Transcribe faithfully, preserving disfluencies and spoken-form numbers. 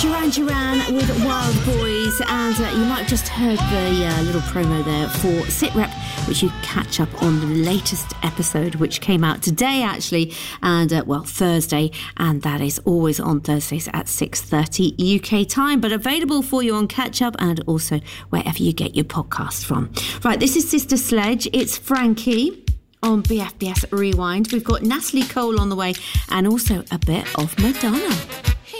Duran Duran with Wild Boys, and uh, you might have just heard the uh, little promo there for SitRep, which you catch up on the latest episode, which came out today actually, and uh, well, Thursday, and that is always on Thursdays at six thirty U K time, but available for you on Catch Up and also wherever you get your podcasts from. Right, this is Sister Sledge, it's Frankie on B F B S Rewind. We've got Natalie Cole on the way and also a bit of Madonna.